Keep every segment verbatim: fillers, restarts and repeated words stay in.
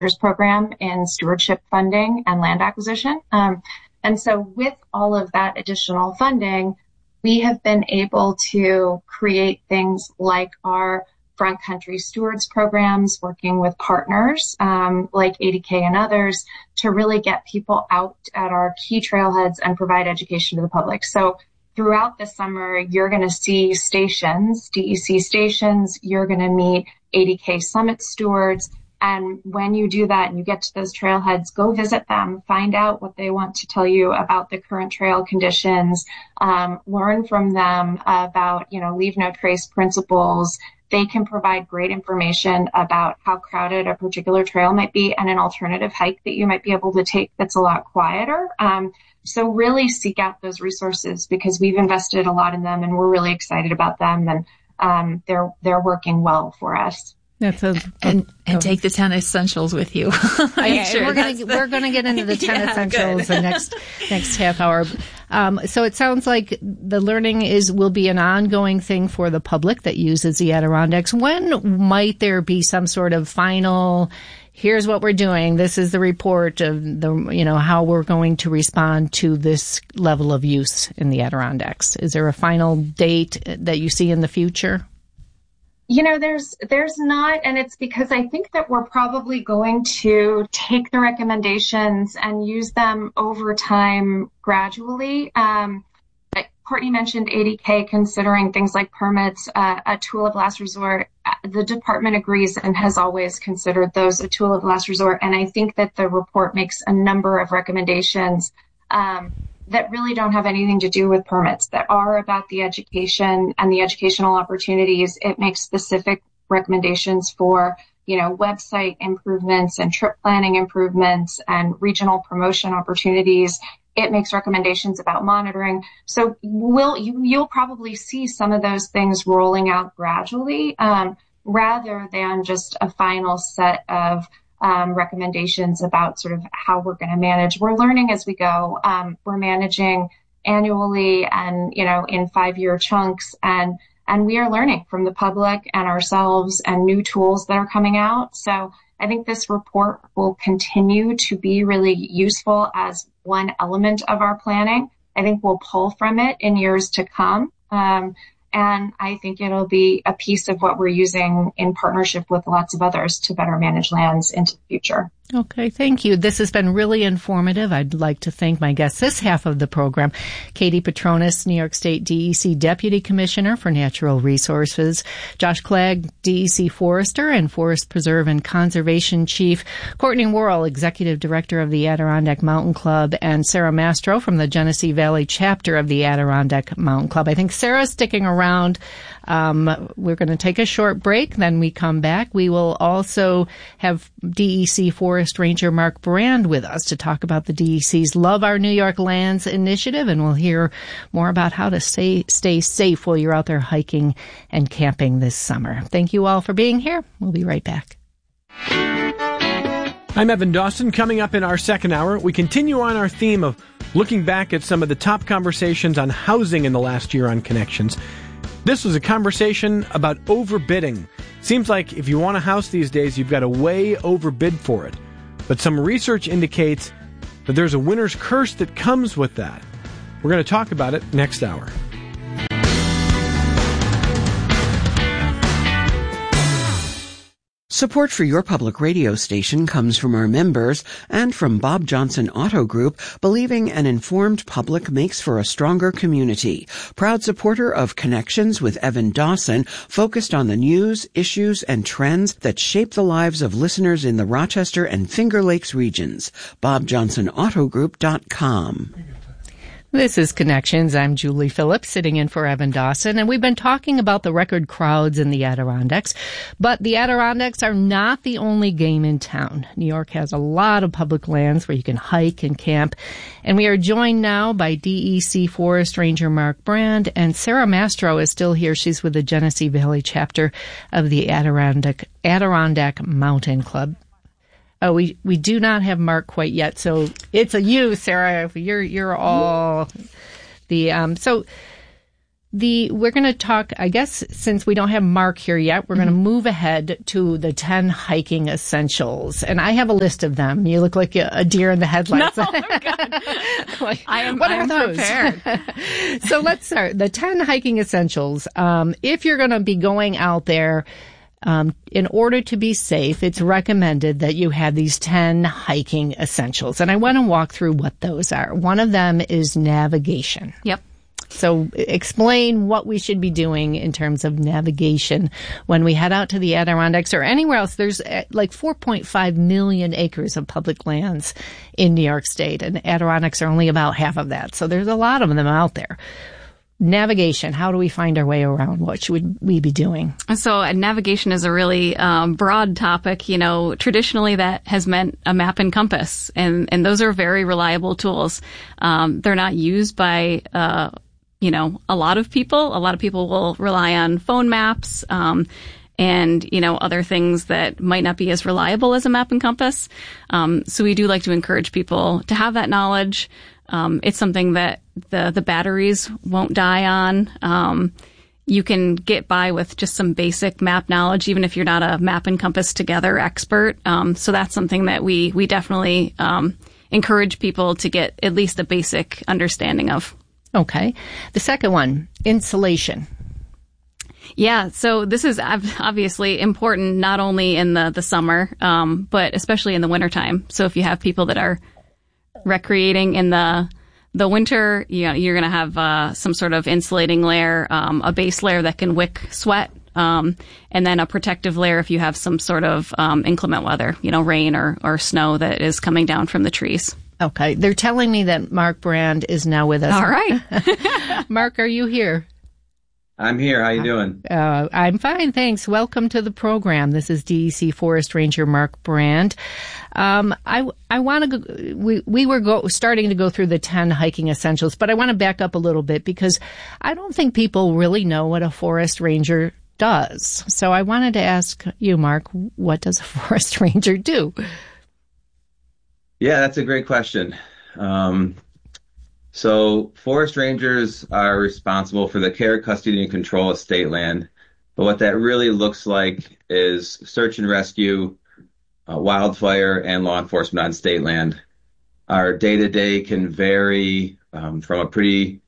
program in stewardship funding and land acquisition. Um, and so with all of that additional funding, we have been able to create things like our Front Country Stewards programs, working with partners um, like A D K and others to really get people out at our key trailheads and provide education to the public. So throughout the summer, you're going to see stations, D E C stations, you're going to meet A D K Summit stewards. And when you do that and you get to those trailheads, go visit them, find out what they want to tell you about the current trail conditions, um, learn from them about, you know, leave no trace principles. They can provide great information about how crowded a particular trail might be and an alternative hike that you might be able to take that's a lot quieter. Um, so really seek out those resources because we've invested a lot in them and we're really excited about them, and um, they're they're working well for us. That's a, and and oh. take the ten essentials with you. Okay, sure we're going to we're going to get into the ten yeah, essentials good. the next next half hour. Um, so it sounds like the learning is will be an ongoing thing for the public that uses the Adirondacks. When might there be some sort of final? Here's what we're doing. This is the report of the you know how we're going to respond to this level of use in the Adirondacks. Is there a final date that you see in the future? You know, there's there's not, and it's because I think that we're probably going to take the recommendations and use them over time gradually. Um, Courtney mentioned A D K considering things like permits uh, a tool of last resort. The department agrees and has always considered those a tool of last resort. And I think that the report makes a number of recommendations um, that really don't have anything to do with permits, that are about the education and the educational opportunities. It makes specific recommendations for, you know, website improvements and trip planning improvements and regional promotion opportunities. It makes recommendations about monitoring. So we'll, you, you'll probably see some of those things rolling out gradually, um, rather than just a final set of Um, recommendations about sort of how we're going to manage. We're learning as we go. Um, we're managing annually and, you know, in five-year chunks, and and we are learning from the public and ourselves and new tools that are coming out. So I think this report will continue to be really useful as one element of our planning. I think we'll pull from it in years to come. Um, And I think it'll be a piece of what we're using in partnership with lots of others to better manage lands into the future. Okay, thank you. This has been really informative. I'd like to thank my guests this half of the program, Katie Petronis, New York State D E C Deputy Commissioner for Natural Resources, Josh Clegg, D E C Forester and Forest Preserve and Conservation Chief, Courtney Worrell, Executive Director of the Adirondack Mountain Club, and Sarah Mastro from the Genesee Valley chapter of the Adirondack Mountain Club. I think Sarah's sticking around. Um, we're going to take a short break. Then we come back. We will also have D E C Forest Ranger Mark Brand with us to talk about the D E C's Love Our New York Lands initiative, and we'll hear more about how to stay, stay safe while you're out there hiking and camping this summer. Thank you all for being here. We'll be right back. I'm Evan Dawson. Coming up in our second hour, we continue on our theme of looking back at some of the top conversations on housing in the last year on Connections. This was a conversation about overbidding. Seems like if you want a house these days, you've got to way overbid for it. But some research indicates that there's a winner's curse that comes with that. We're going to talk about it next hour. Support for your public radio station comes from our members and from Bob Johnson Auto Group, believing an informed public makes for a stronger community. Proud supporter of Connections with Evan Dawson, focused on the news, issues, and trends that shape the lives of listeners in the Rochester and Finger Lakes regions. bob johnson auto group dot com. This is Connections. I'm Julie Phillips, sitting in for Evan Dawson, and we've been talking about the record crowds in the Adirondacks. But the Adirondacks are not the only game in town. New York has a lot of public lands where you can hike and camp, and we are joined now by D E C Forest Ranger Mark Brand, and Sarah Mastro is still here. She's with the Genesee Valley chapter of the Adirondack, Adirondack Mountain Club. Oh, we, we do not have Mark quite yet, so it's a you, Sarah. You're you're all the um. So The we're going to talk, I guess, since we don't have Mark here yet, we're mm-hmm. going to move ahead to the ten hiking essentials. And I have a list of them. You look like a, a deer in the headlights. No, oh God. Like, I am, what I are am those? prepared. So let's start. The ten hiking essentials. Um, if you're going to be going out there, Um, in order to be safe, it's recommended that you have these ten hiking essentials. And I want to walk through what those are. One of them is navigation. Yep. So explain what we should be doing in terms of navigation when we head out to the Adirondacks or anywhere else. There's like four point five million acres of public lands in New York State, and Adirondacks are only about half of that. So there's a lot of them out there. Navigation, how do we find our way around? What should we be doing? So uh, navigation is a really um, broad topic. You know, traditionally that has meant a map and compass, and, and those are very reliable tools. Um, they're not used by, uh, you know, a lot of people. A lot of people will rely on phone maps, um, and, you know, other things that might not be as reliable as a map and compass. Um, so we do like to encourage people to have that knowledge. Um, it's something that the, the batteries won't die on. Um, you can get by with just some basic map knowledge, even if you're not a map and compass together expert. Um, so that's something that we, we definitely, um, encourage people to get at least a basic understanding of. Okay. The second one, insulation. Yeah, so this is obviously important not only in the, the summer, um, but especially in the wintertime. So if you have people that are recreating in the the winter, you know, you're going to have uh, some sort of insulating layer, um, a base layer that can wick sweat, um, and then a protective layer if you have some sort of um, inclement weather, you know, rain or, or snow that is coming down from the trees. Okay. They're telling me that Mark Brand is now with us. All right. Mark, are you here? I'm here. How you doing? Uh, I'm fine, thanks. Welcome to the program. This is D E C Forest Ranger Mark Brand. Um, I I want to go. We we were go, starting to go through the ten hiking essentials, but I want to back up a little bit because I don't think people really know what a forest ranger does. So I wanted to ask you, Mark, what does a forest ranger do? Yeah, that's a great question. Um, So forest rangers are responsible for the care, custody, and control of state land. But what that really looks like is search and rescue, uh, wildfire, and law enforcement on state land. Our day-to-day can vary um, from a pretty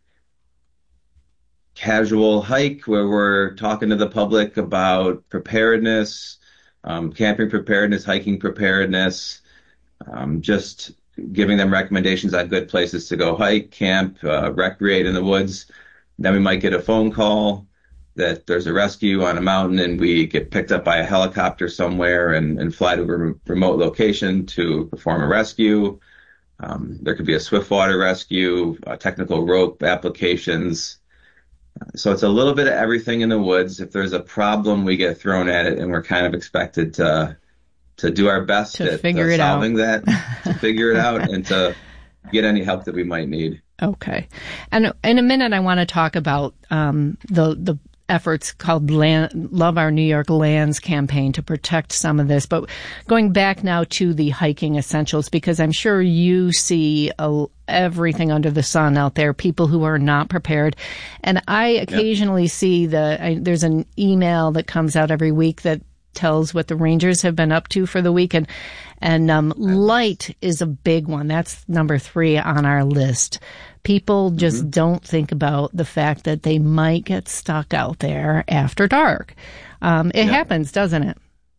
casual hike where we're talking to the public about preparedness, um, camping preparedness, hiking preparedness, um, just giving them recommendations on good places to go hike, camp, uh, recreate in the woods. Then we might get a phone call that there's a rescue on a mountain and we get picked up by a helicopter somewhere and, and fly to a re- remote location to perform a rescue. Um, there could be a swiftwater rescue, uh, technical rope applications. So it's a little bit of everything in the woods. If there's a problem, we get thrown at it and we're kind of expected to to do our best to at figure uh, it solving out. that, to figure it out, and to get any help that we might need. Okay. And in a minute, I want to talk about um, the the efforts called Land, Love Our New York Lands campaign to protect some of this. But going back now to the hiking essentials, because I'm sure you see a, everything under the sun out there, people who are not prepared. And I occasionally yep. see the, I, there's an email that comes out every week that tells what the rangers have been up to for the week. And, and um, light is a big one. That's number three on our list. People just mm-hmm. don't think about the fact that they might get stuck out there after dark. Um, it yeah. happens, doesn't it?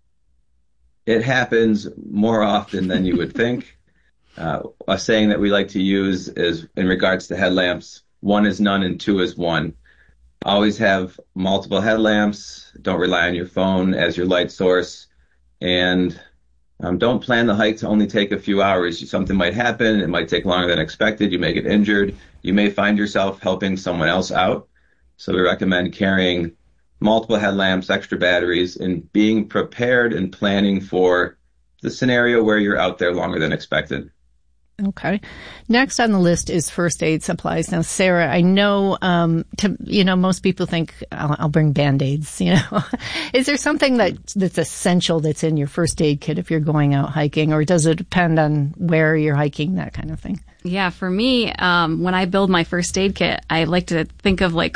It happens more often than you would think. Uh, a saying that we like to use is in regards to headlamps, one is none and two is one. Always have multiple headlamps. Don't rely on your phone as your light source. And um, don't plan the hike to only take a few hours. Something might happen. It might take longer than expected. You may get injured. You may find yourself helping someone else out. So we recommend carrying multiple headlamps, extra batteries, and being prepared and planning for the scenario where you're out there longer than expected. Okay. Next on the list is first aid supplies. Now, Sarah, I know, um, to, you know, most people think I'll, I'll bring Band-Aids, you know. Is there something that that's essential that's in your first aid kit if you're going out hiking, or does it depend on where you're hiking, that kind of thing? Yeah, for me, um, when I build my first aid kit, I like to think of like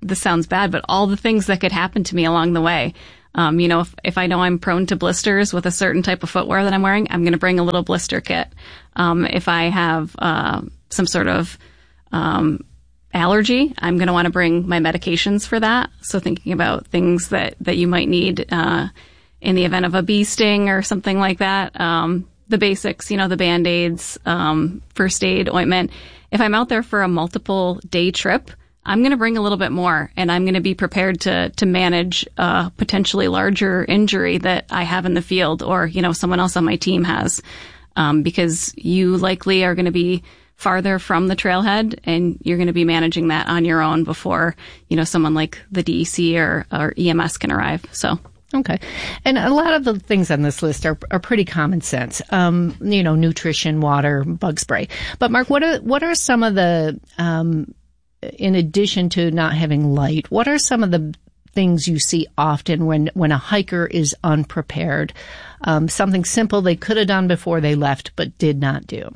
this sounds bad, but all the things that could happen to me along the way. Um, you know, if, if I know I'm prone to blisters with a certain type of footwear that I'm wearing, I'm going to bring a little blister kit. Um, if I have, uh, some sort of, um, allergy, I'm going to want to bring my medications for that. So thinking about things that, that you might need, uh, in the event of a bee sting or something like that. Um, the basics, you know, the Band-Aids, um, first aid, ointment. If I'm out there for a multiple day trip, I'm going to bring a little bit more, and I'm going to be prepared to, to manage a potentially larger injury that I have in the field, or, you know, someone else on my team has. Um, because you likely are going to be farther from the trailhead, and you're going to be managing that on your own before, you know, someone like the D E C or, or E M S can arrive. So. Okay. And a lot of the things on this list are, are pretty common sense. Um, you know, nutrition, water, bug spray. But Mark, what are, what are some of the, um, in addition to not having light, what are some of the things you see often when, when a hiker is unprepared? Um, something simple they could have done before they left, but did not do.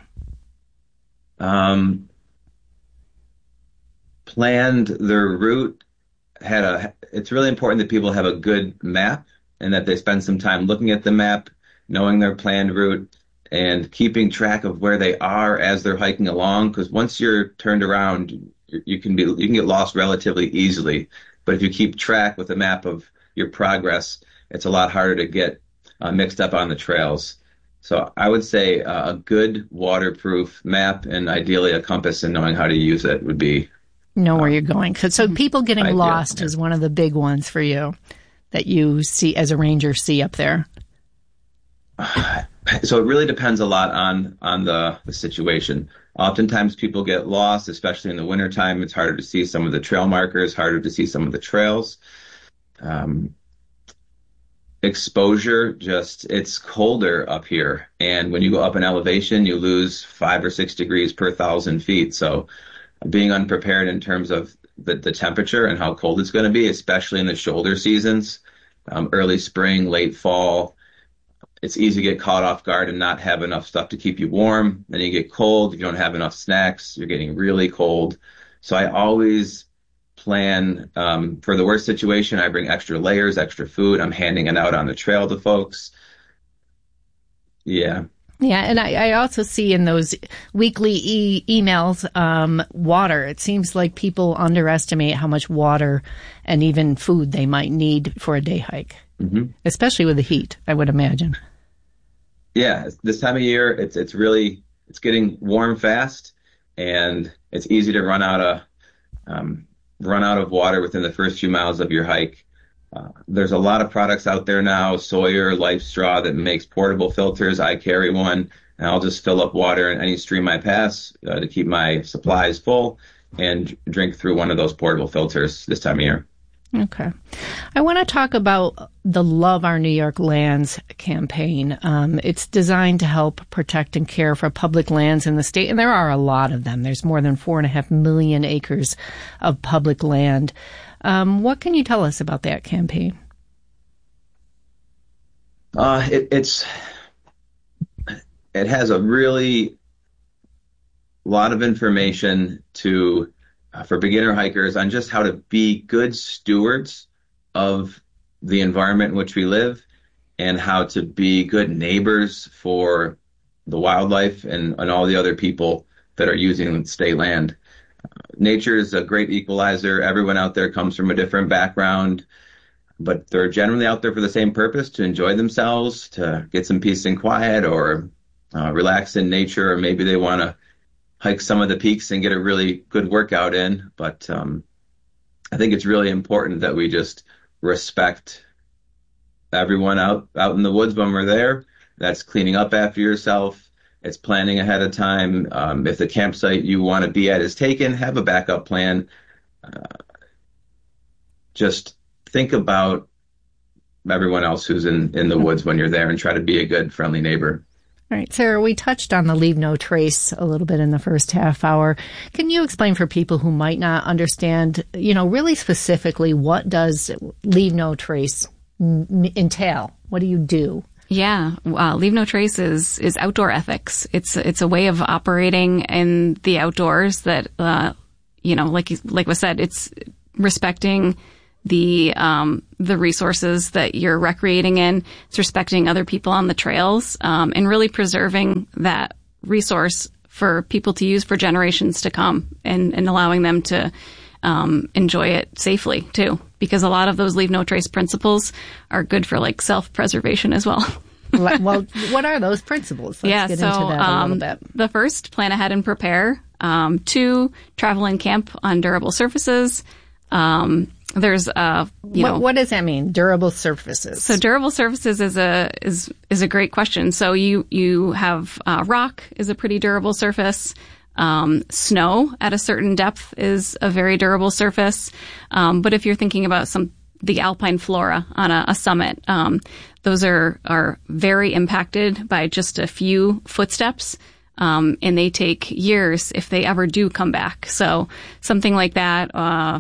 Um, planned their route. Had a, it's really important that people have a good map and that they spend some time looking at the map, knowing their planned route, and keeping track of where they are as they're hiking along. Because once you're turned around, you can be, you can get lost relatively easily. But if you keep track with a map of your progress, it's a lot harder to get uh, mixed up on the trails. So I would say uh, a good waterproof map, and ideally a compass, and knowing how to use it would be know where you're going. So, so people getting Ideal, lost yeah. is one of the big ones for you that you see as a ranger see up there. So it really depends a lot on on the, the situation. Oftentimes people get lost, especially in the wintertime. It's harder to see some of the trail markers, harder to see some of the trails. Um, exposure, just it's colder up here. And when you go up in elevation, you lose five or six degrees per thousand feet. So being unprepared in terms of the, the temperature and how cold it's going to be, especially in the shoulder seasons, um, early spring, late fall, it's easy to get caught off guard and not have enough stuff to keep you warm. Then you get cold. If you don't have enough snacks, you're getting really cold. So I always plan um, for the worst situation. I bring extra layers, extra food. I'm handing it out on the trail to folks. Yeah. Yeah, and I, I also see in those weekly e- emails um, water. It seems like people underestimate how much water and even food they might need for a day hike, mm-hmm. especially with the heat, I would imagine. Yeah, this time of year, it's it's really it's getting warm fast, and it's easy to run out of um, run out of water within the first few miles of your hike. Uh, there's a lot of products out there now, Sawyer, Life Straw, that makes portable filters. I carry one, and I'll just fill up water in any stream I pass uh, to keep my supplies full and drink through one of those portable filters this time of year. Okay. I want to talk about the Love Our New York Lands campaign. Um, it's designed to help protect and care for public lands in the state, and there are a lot of them. There's more than four and a half million acres of public land. Um, what can you tell us about that campaign? Uh, it, it's it has a really lot of information to uh, for beginner hikers on just how to be good stewards of the environment in which we live, and how to be good neighbors for the wildlife and, and all the other people that are using state land. Nature is a great equalizer. Everyone out there comes from a different background, but they're generally out there for the same purpose, to enjoy themselves, to get some peace and quiet, or uh, relax in nature, or maybe they want to hike some of the peaks and get a really good workout in. But um, I think it's really important that we just respect everyone out, out in the woods when we're there. That's cleaning up after yourself. It's planning ahead of time. Um, if the campsite you want to be at is taken, have a backup plan. Uh, just think about everyone else who's in, in the woods when you're there, and try to be a good, friendly neighbor. All right, Sarah, we touched on the Leave No Trace a little bit in the first half hour. Can you explain for people who might not understand, you know, really specifically, what does Leave No Trace entail? What do you do? Yeah, uh, Leave No Trace is, is outdoor ethics. It's it's a way of operating in the outdoors that, uh, you know, like like was said, it's respecting the um, the resources that you're recreating in. It's respecting other people on the trails, um, and really preserving that resource for people to use for generations to come, and, and allowing them to um, enjoy it safely too. Because a lot of those leave no trace principles are good for like self-preservation as well. Well, what are those principles? Let's yeah, get so into that a um, little bit. The first, plan ahead and prepare. Um, two, travel and camp on durable surfaces. Um, there's, uh, you what, know, what does that mean? Durable surfaces. So durable surfaces is a is is a great question. So you you have uh, rock is a pretty durable surface. Um, snow at a certain depth is a very durable surface. Um, but if you're thinking about some the alpine flora on a, a summit, um, those are are very impacted by just a few footsteps. Um, and they take years if they ever do come back. So something like that, uh,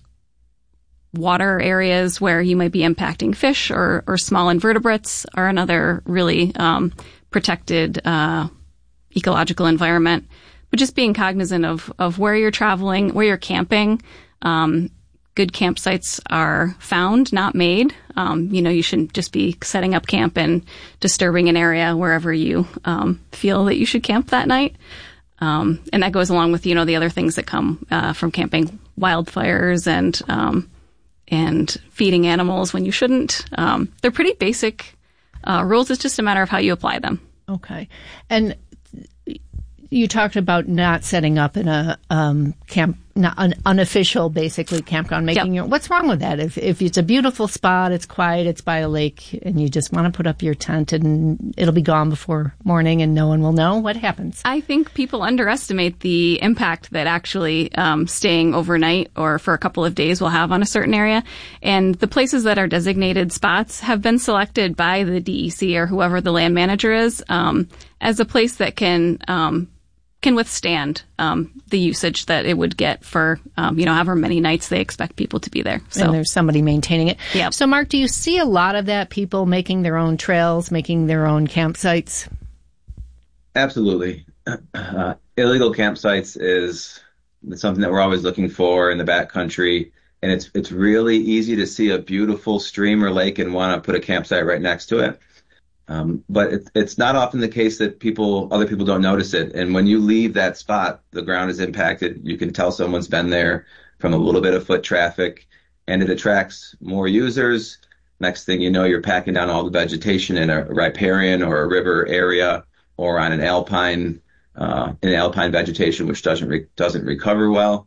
water areas where you might be impacting fish or, or small invertebrates are another really um, protected uh, ecological environment. But just being cognizant of, of where you're traveling, where you're camping. Um, good campsites are found, not made. Um, you know, you shouldn't just be setting up camp and disturbing an area wherever you um, feel that you should camp that night. Um, and that goes along with, you know, the other things that come uh, from camping, wildfires and um, and feeding animals when you shouldn't. Um, they're pretty basic uh, rules. It's just a matter of how you apply them. Okay. And you talked about not setting up in a um, camp, not an unofficial, basically campground. Making yep. your what's wrong with that? If if it's a beautiful spot, it's quiet, it's by a lake, and you just want to put up your tent and it'll be gone before morning, and no one will know, what happens? I think people underestimate the impact that actually um, staying overnight or for a couple of days will have on a certain area. And the places that are designated spots have been selected by the D E C or whoever the land manager is um, as a place that can. Um, can withstand um, the usage that it would get for, um, you know, however many nights they expect people to be there. So. And there's somebody maintaining it. Yeah. So, Mark, do you see a lot of that, people making their own trails, making their own campsites? Absolutely. Uh, illegal campsites is something that we're always looking for in the backcountry. And it's it's really easy to see a beautiful stream or lake and want to put a campsite right next to it. Um, but it, it's not often the case that people, other people don't notice it. And when you leave that spot, the ground is impacted. You can tell someone's been there from a little bit of foot traffic, and it attracts more users. Next thing you know, you're packing down all the vegetation in a riparian or a river area, or on an alpine, uh, in alpine vegetation, which doesn't re- doesn't recover well.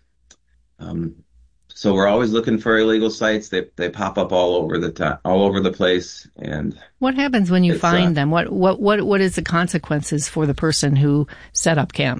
Um, So we're always looking for illegal sites. They they pop up all over the time, all over the place. And what happens when you find uh, them? What what what what is the consequences for the person who set up camp?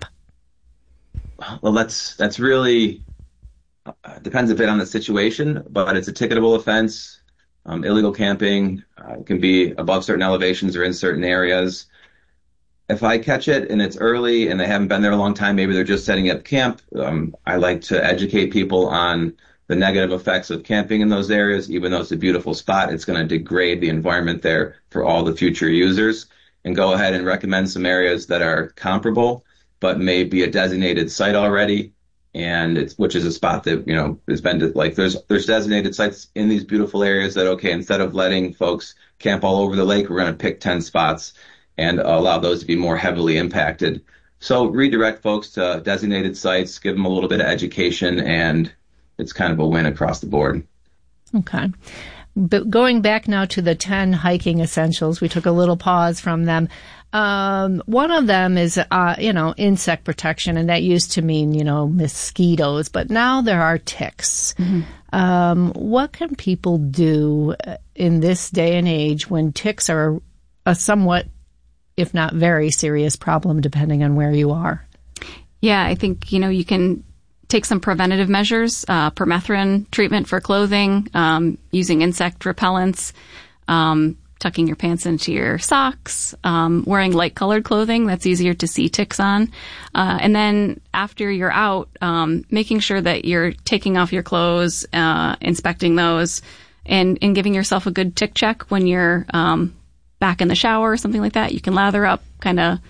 Well, that's that's really uh, depends a bit on the situation, but it's a ticketable offense. Um, illegal camping uh, can be above certain elevations or in certain areas. If I catch it and it's early and they haven't been there a long time, maybe they're just setting up camp. Um, I like to educate people on the negative effects of camping in those areas. Even though it's a beautiful spot, it's going to degrade the environment there for all the future users. And go ahead and recommend some areas that are comparable, but may be a designated site already. And it's, which is a spot that, you know, has been to, like, there's, there's designated sites in these beautiful areas that, okay, instead of letting folks camp all over the lake, we're going to pick ten spots and allow those to be more heavily impacted. So redirect folks to designated sites, give them a little bit of education, and it's kind of a win across the board. Okay. But going back now to the ten hiking essentials, we took a little pause from them. Um, one of them is, uh, you know, insect protection, and that used to mean, you know, mosquitoes, but now there are ticks. Mm-hmm. Um, what can people do in this day and age when ticks are a somewhat, if not very serious problem, depending on where you are? Yeah, I think, you know, you can take some preventative measures, uh, permethrin treatment for clothing, um, using insect repellents, um, tucking your pants into your socks, um, wearing light-colored clothing that's easier to see ticks on. Uh, and then after you're out, um, making sure that you're taking off your clothes, uh, inspecting those, and, and giving yourself a good tick check when you're um back in the shower or something like that. You can lather up, kind of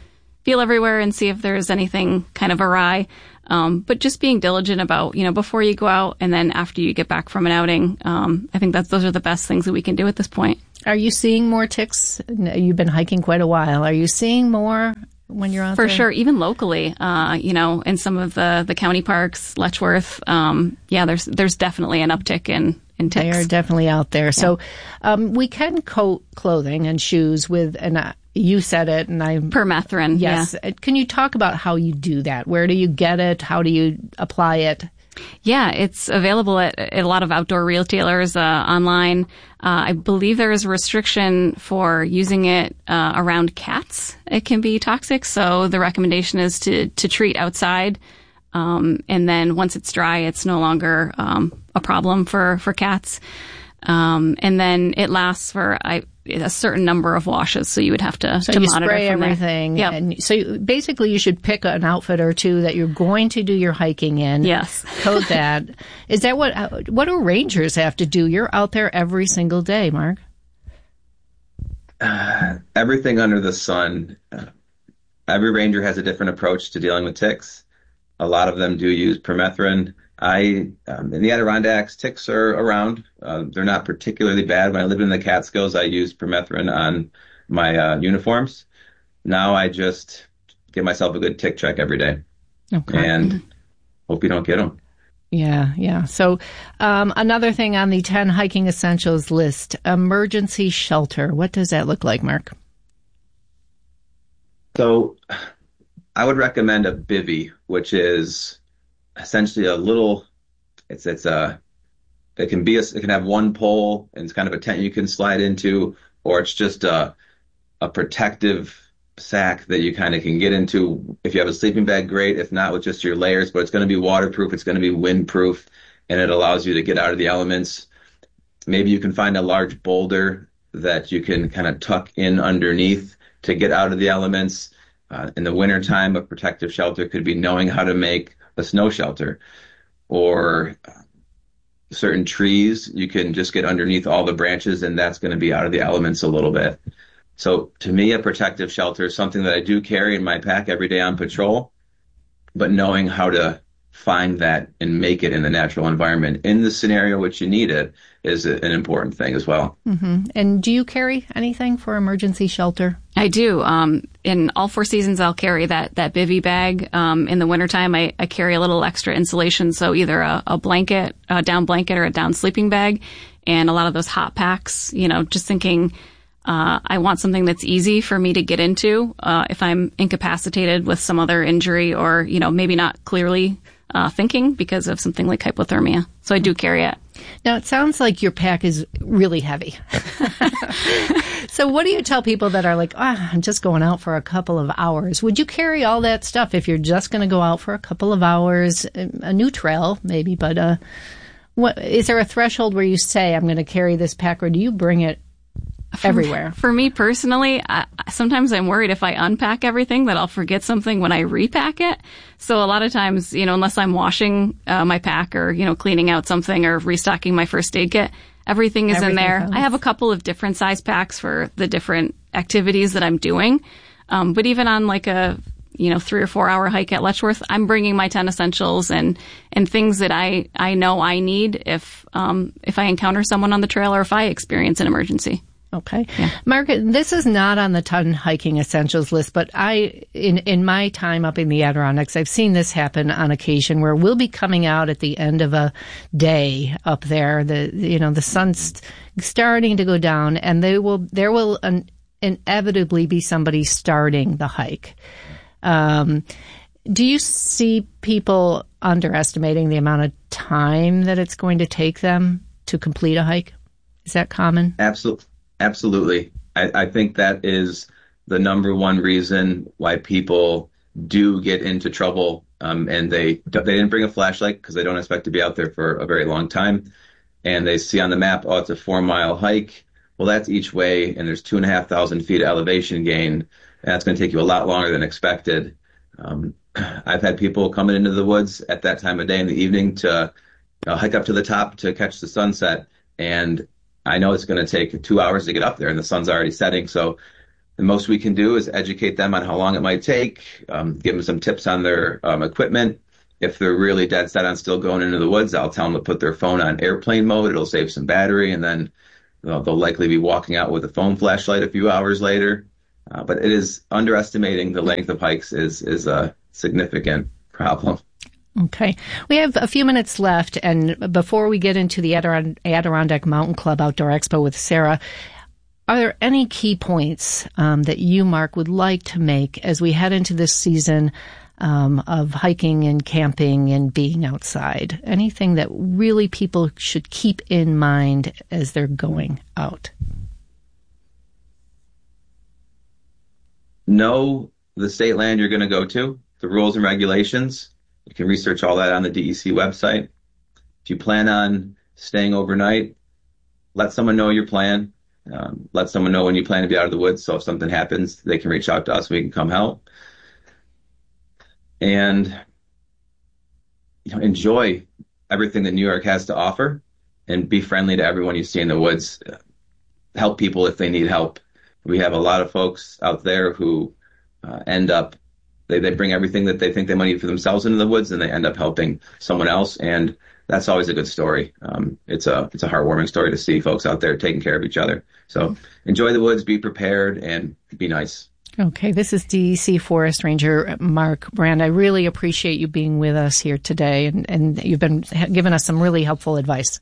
feel everywhere and see if there's anything kind of awry. Um, but just being diligent about, you know, before you go out and then after you get back from an outing, um, I think that those are the best things that we can do at this point. Are you seeing more ticks? You've been hiking quite a while. Are you seeing more when you're out For there? sure, even locally, uh, you know, in some of the, the county parks, Letchworth, um, yeah, there's there's definitely an uptick in, in ticks. They are definitely out there. Yeah. So um, we can coat clothing and shoes with, and uh, you said it, and I... Permethrin, yes. Yeah. Can you talk about how you do that? Where do you get it? How do you apply it? Yeah, it's available at, at a lot of outdoor retailers uh, online. Uh, I believe there is a restriction for using it uh, around cats. It can be toxic, so the recommendation is to, to treat outside. Um, and then once it's dry, it's no longer um, a problem for, for cats. Um, and then it lasts for I, a certain number of washes, so you would have to, so to you monitor spray from everything. Yep. And so you, basically you should pick an outfit or two that you're going to do your hiking in. Yes. Coat that. Is that what, what do rangers have to do? You're out there every single day, Mark. Uh, everything under the sun. Uh, every ranger has a different approach to dealing with ticks. A lot of them do use permethrin. I, um, in the Adirondacks, ticks are around. Uh, they're not particularly bad. When I lived in the Catskills, I used permethrin on my uh, uniforms. Now I just give myself a good tick check every day. Okay. And hope you don't get them. Yeah, yeah. So um, another thing on the ten hiking essentials list, emergency shelter. What does that look like, Mark? So I would recommend a bivy, which is essentially a little, it's, it's a, it can be, a, it can have one pole and it's kind of a tent you can slide into, or it's just a, a protective sack that you kind of can get into. If you have a sleeping bag, great. If not, with just your layers, but it's going to be waterproof. It's going to be windproof, and it allows you to get out of the elements. Maybe you can find a large boulder that you can kind of tuck in underneath to get out of the elements. Uh, in the wintertime, a protective shelter could be knowing how to make a snow shelter, or uh, certain trees, you can just get underneath all the branches, and that's going to be out of the elements a little bit. So to me, a protective shelter is something that I do carry in my pack every day on patrol, but knowing how to find that and make it in the natural environment in the scenario which you need it is an important thing as well. Mm-hmm. And do you carry anything for emergency shelter? I do. Um, in all four seasons, I'll carry that, that bivy bag. Um, in the wintertime, I, I carry a little extra insulation. So either a, a blanket, a down blanket or a down sleeping bag, and a lot of those hot packs, you know, just thinking, uh, I want something that's easy for me to get into, uh, if I'm incapacitated with some other injury or, you know, maybe not clearly Uh, thinking because of something like hypothermia. So I do carry it. Now, it sounds like your pack is really heavy. So what do you tell people that are like, ah, I'm just going out for a couple of hours? Would you carry all that stuff if you're just going to go out for a couple of hours? A new trail, maybe, but uh, what is there a threshold where you say, I'm going to carry this pack, or do you bring it everywhere? For me personally, I, sometimes I'm worried if I unpack everything that I'll forget something when I repack it. So a lot of times, you know, unless I'm washing uh, my pack or, you know, cleaning out something or restocking my first aid kit, everything is everything in there. Comes. I have a couple of different size packs for the different activities that I'm doing. Um, but even on like a, you know, three or four hour hike at Letchworth, I'm bringing my ten essentials and, and things that I, I know I need if, um, if I encounter someone on the trail or if I experience an emergency. Okay. Yeah. Mark, this is not on the ton hiking essentials list, but I, in, in my time up in the Adirondacks, I've seen this happen on occasion where we'll be coming out at the end of a day up there. The, you know, the sun's starting to go down, and they will, there will un, inevitably be somebody starting the hike. Um, do you see people underestimating the amount of time that it's going to take them to complete a hike? Is that common? Absolutely. Absolutely. I, I think that is the number one reason why people do get into trouble. Um, and they they didn't bring a flashlight because they don't expect to be out there for a very long time. And they see on the map, oh, it's a four mile hike. Well, that's each way. And there's two and a half thousand feet of elevation gain. And that's going to take you a lot longer than expected. Um, I've had people coming into the woods at that time of day in the evening to uh, hike up to the top to catch the sunset. And I know it's going to take two hours to get up there and the sun's already setting. So the most we can do is educate them on how long it might take, um, give them some tips on their um, equipment. If they're really dead set on still going into the woods, I'll tell them to put their phone on airplane mode. It'll save some battery, and then well, they'll likely be walking out with a phone flashlight a few hours later. Uh, but it is underestimating the length of hikes is is a significant problem. Okay. We have a few minutes left, and before we get into the Adirond- Adirondack Mountain Club Outdoor Expo with Sarah, are there any key points um, that you, Mark, would like to make as we head into this season um, of hiking and camping and being outside? Anything that really people should keep in mind as they're going out? Know the state land you're going to go to, the rules and regulations. You can research all that on the D E C website. If you plan on staying overnight, let someone know your plan. Um, let someone know when you plan to be out of the woods, so if something happens, they can reach out to us and we can come help. And you know, enjoy everything that New York has to offer, and be friendly to everyone you see in the woods. Help people if they need help. We have a lot of folks out there who uh, end up, they, they bring everything that they think they might need for themselves into the woods, and they end up helping someone else. And that's always a good story. Um, it's a it's a heartwarming story to see folks out there taking care of each other. So enjoy the woods, be prepared, and be nice. Okay, this is D E C Forest Ranger Mark Brand. I really appreciate you being with us here today, and, and you've been giving us some really helpful advice.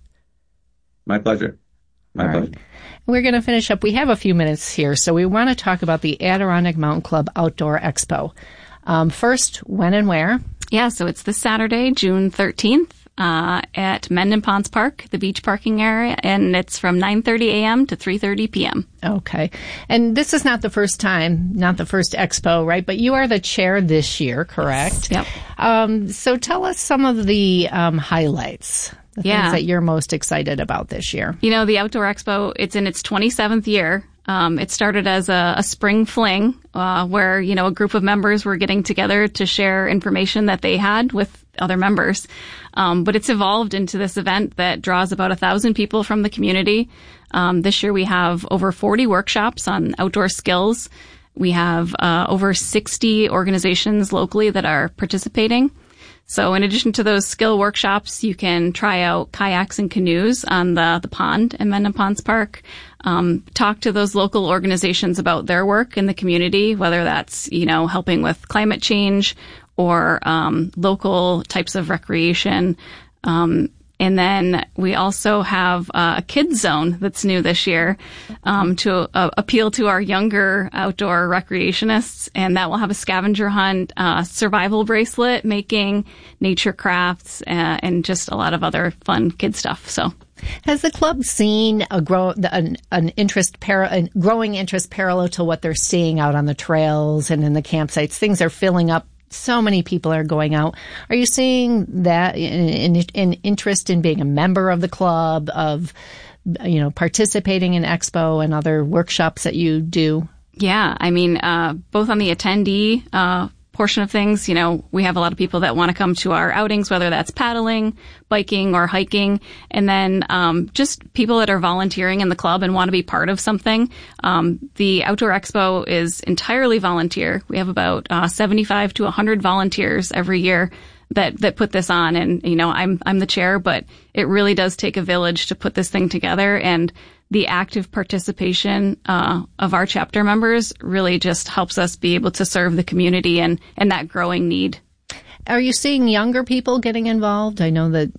My pleasure. My All pleasure. Right. We're going to finish up. We have a few minutes here, so we want to talk about the Adirondack Mountain Club Outdoor Expo. Um, first, when and where? Yeah, so it's this Saturday, June thirteenth. Uh, at Mendon Ponds Park, the beach parking area, and it's from nine thirty a.m. to three thirty p.m. Okay. And this is not the first time, not the first expo, right? But you are the chair this year, correct? Yes. Yep. Um, so tell us some of the um, highlights, the yeah. things that you're most excited about this year. You know, the Outdoor Expo, it's in its twenty-seventh year. Um, it started as a, a spring fling, uh, where, you know, a group of members were getting together to share information that they had with other members. Um, but it's evolved into this event that draws about a thousand people from the community. Um, this year we have over forty workshops on outdoor skills. We have, uh, over sixty organizations locally that are participating. So in addition to those skill workshops, you can try out kayaks and canoes on the, the pond in Mendon Ponds Park. Um, talk to those local organizations about their work in the community, whether that's, you know, helping with climate change or um, local types of recreation. Um, and then we also have uh, a kids zone that's new this year um, to uh, appeal to our younger outdoor recreationists. And that will have a scavenger hunt, uh, survival bracelet making, nature crafts, uh, and just a lot of other fun kid stuff. So. Has the club seen a grow an, an interest para, a growing interest parallel to what they're seeing out on the trails and in the campsites? Things are filling up. So many people are going out. Are you seeing that in, in, in interest in being a member of the club, of, you know, participating in Expo and other workshops that you do? Yeah, I mean, uh, both on the attendee uh, portion of things, you know, we have a lot of people that want to come to our outings, whether that's paddling, biking, or hiking. And then um, just people that are volunteering in the club and want to be part of something. Um, the Outdoor Expo is entirely volunteer. We have about uh, seventy-five to one hundred volunteers every year that that put this on. And, you know, I'm I'm the chair, but it really does take a village to put this thing together. And the active participation uh, of our chapter members really just helps us be able to serve the community and, and that growing need. Are you seeing younger people getting involved? I know that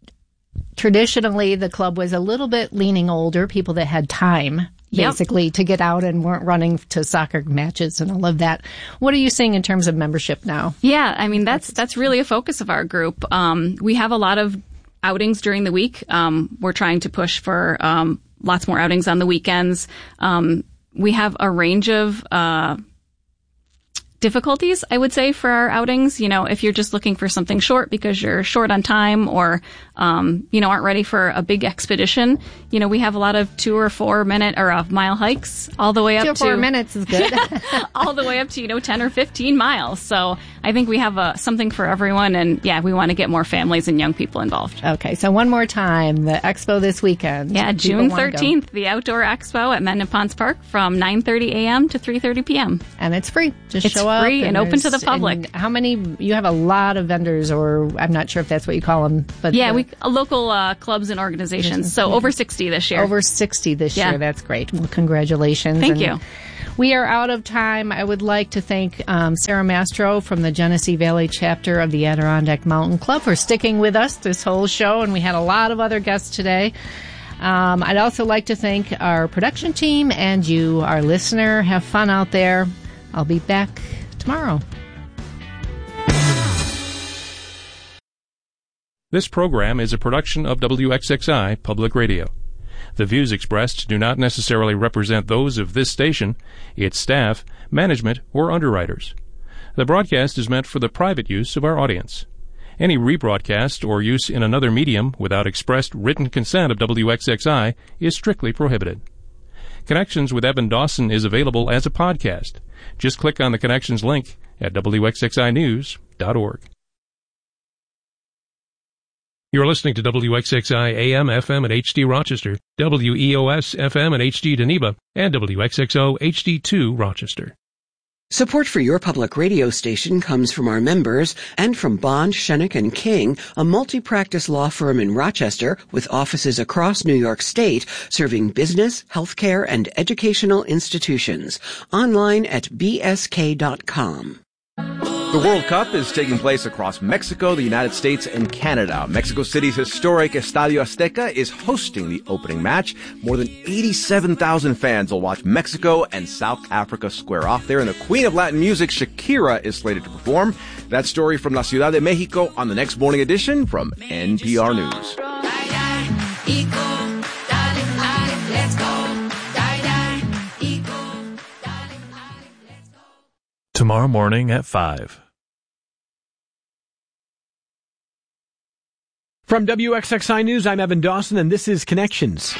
traditionally the club was a little bit leaning older, people that had time, basically, yep. to get out and weren't running to soccer matches and all of that. What are you seeing in terms of membership now? Yeah, I mean, that's that's really a focus of our group. Um, we have a lot of outings during the week. Um, we're trying to push for um, lots more outings on the weekends. Um, we have a range of uh, difficulties, I would say, for our outings. You know, if you're just looking for something short because you're short on time or, um, you know, aren't ready for a big expedition, you know, we have a lot of two or four minute or uh, mile hikes all the way up two or to four minutes is good. all the way up to, you know, ten or fifteen miles. So I think we have uh, something for everyone. And yeah, we want to get more families and young people involved. Okay. So one more time, the expo this weekend. Yeah, June thirteenth, the Outdoor Expo at Mendon Ponds Park from nine thirty a.m. to three thirty p.m. And it's free. Just it's show up. free and, and open to the public. And how many? You have a lot of vendors, or I'm not sure if that's what you call them. But yeah, the, we uh, local uh, clubs and organizations. So over sixty this year. Over sixty this yeah. year. That's great. Well, congratulations. Thank and you. We are out of time. I would like to thank um, Sarah Mastro from the Genesee Valley chapter of the Adirondack Mountain Club for sticking with us this whole show, and we had a lot of other guests today. Um, I'd also like to thank our production team and you, our listener. Have fun out there. I'll be back tomorrow. This program is a production of W X X I Public Radio. The views expressed do not necessarily represent those of this station, its staff, management, or underwriters. The broadcast is meant for the private use of our audience. Any rebroadcast or use in another medium without expressed written consent of W X X I is strictly prohibited. Connections with Evan Dawson is available as a podcast. Just click on the Connections link at W X X I news dot org. You're listening to W X X I A M, F M at H D Rochester, W E O S F M at H D Geneva, and W X X O H D two Rochester. Support for your public radio station comes from our members and from Bond, Shenick and King, a multi-practice law firm in Rochester with offices across New York State, serving business, healthcare, and educational institutions. Online at b s k dot com. The World Cup is taking place across Mexico, the United States, and Canada. Mexico City's historic Estadio Azteca is hosting the opening match. More than eighty-seven thousand fans will watch Mexico and South Africa square off there. And the Queen of Latin Music, Shakira, is slated to perform. That story from La Ciudad de Mexico on the next morning edition from N P R News. Tomorrow morning at five. From W X X I News, I'm Evan Dawson, and this is Connections.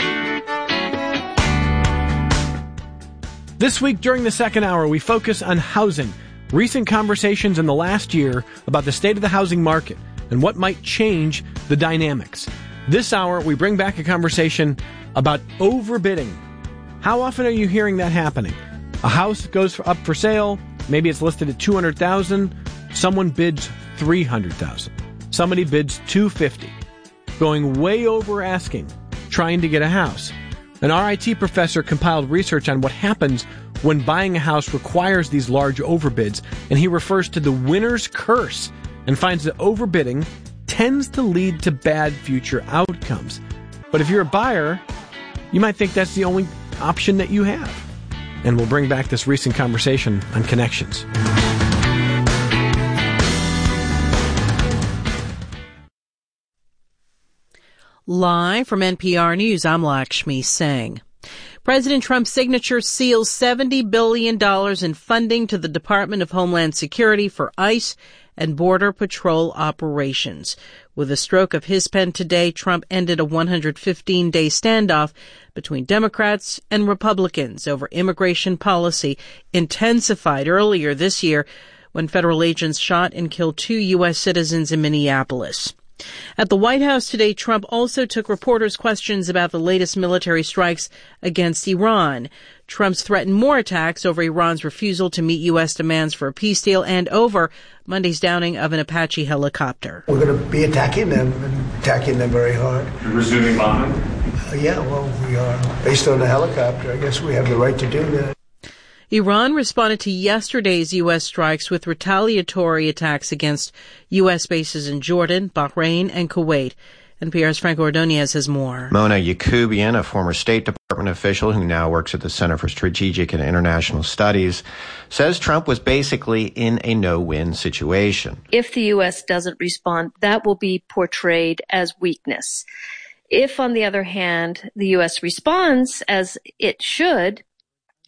This week during the second hour, we focus on housing. Recent conversations in the last year about the state of the housing market and what might change the dynamics. This hour, we bring back a conversation about overbidding. How often are you hearing that happening? A house goes for, up for sale. Maybe it's listed at two hundred thousand dollars. Someone bids three hundred thousand dollars. Somebody bids two hundred fifty thousand dollars. Going way over asking, trying to get a house. An R I T professor compiled research on what happens when buying a house requires these large overbids, and he refers to the winner's curse and finds that overbidding tends to lead to bad future outcomes. But if you're a buyer, you might think that's the only option that you have. And we'll bring back this recent conversation on Connections. Live from N P R News, I'm Lakshmi Singh. President Trump's signature seals seventy billion dollars in funding to the Department of Homeland Security for ICE and Border Patrol operations. With a stroke of his pen today, Trump ended a one hundred fifteen day standoff between Democrats and Republicans over immigration policy, intensified earlier this year when federal agents shot and killed two U S citizens in Minneapolis. At the White House today, Trump also took reporters' questions about the latest military strikes against Iran. Trump's threatened more attacks over Iran's refusal to meet U S demands for a peace deal and over Monday's downing of an Apache helicopter. We're going to be attacking them and attacking them very hard. You're resuming bombing? Uh, yeah, well, we are. Based on the helicopter, I guess we have the right to do that. Iran responded to yesterday's U S strikes with retaliatory attacks against U S bases in Jordan, Bahrain, and Kuwait. N P R's Franco Ordonez has more. Mona Yacoubian, a former State Department official who now works at the Center for Strategic and International Studies, says Trump was basically in a no-win situation. If the U S doesn't respond, that will be portrayed as weakness. If, on the other hand, the U S responds as it should,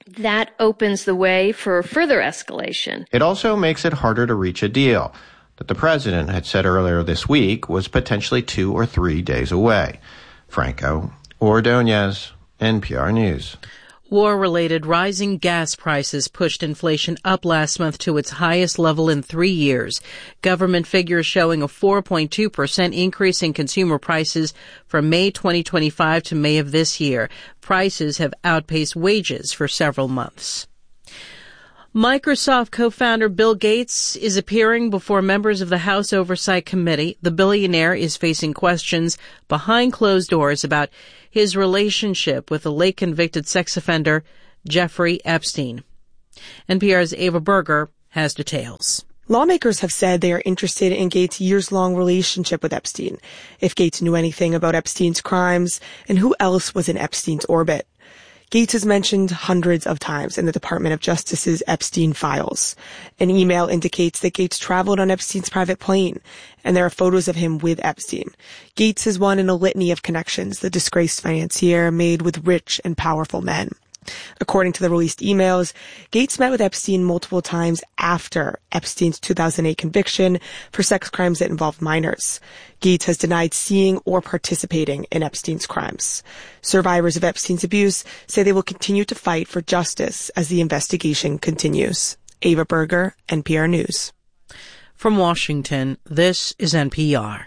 That opens the way for further escalation. It also makes it harder to reach a deal that the president had said earlier this week was potentially two or three days away. Franco Ordonez, N P R News. War-related rising gas prices pushed inflation up last month to its highest level in three years. Government figures showing a four point two percent increase in consumer prices from May twenty twenty-five to May of this year. Prices have outpaced wages for several months. Microsoft co-founder Bill Gates is appearing before members of the House Oversight Committee. The billionaire is facing questions behind closed doors about his relationship with the late convicted sex offender Jeffrey Epstein. N P R's Ava Berger has details. Lawmakers have said they are interested in Gates' years-long relationship with Epstein, if Gates knew anything about Epstein's crimes, and who else was in Epstein's orbit. Gates is mentioned hundreds of times in the Department of Justice's Epstein files. An email indicates that Gates traveled on Epstein's private plane, and there are photos of him with Epstein. Gates is one in a litany of connections the disgraced financier made with rich and powerful men. According to the released emails, Gates met with Epstein multiple times after Epstein's two thousand eight conviction for sex crimes that involved minors. Gates has denied seeing or participating in Epstein's crimes. Survivors of Epstein's abuse say they will continue to fight for justice as the investigation continues. Ava Berger, N P R News. From Washington, this is N P R.